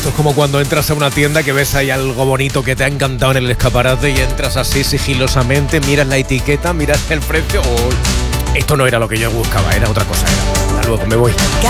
Esto es como cuando entras a una tienda que ves ahí algo bonito que te ha encantado en el escaparate y entras así sigilosamente, miras la etiqueta, miras el precio. Esto no era lo que yo buscaba, era otra cosa. Hasta luego, me voy.